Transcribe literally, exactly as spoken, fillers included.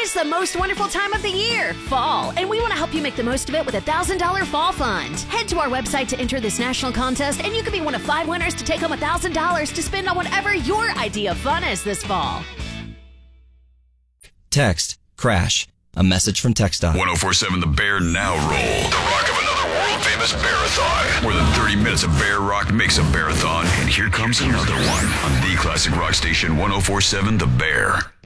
is the most wonderful time of the year, fall, and we want to help you make the most of it with a one thousand dollars Fall Fund. Head to our website to enter this national contest, and you could be one of five winners to take home one thousand dollars to spend on whatever your idea of fun is this fall. Text, crash. A message from TxDOT. ten forty-seven The Bear now roll. The rock of another world-famous Bearathon. More than thirty minutes of Bear Rock makes a Bearathon, and here comes another one on the classic rock station ten forty-seven The Bear.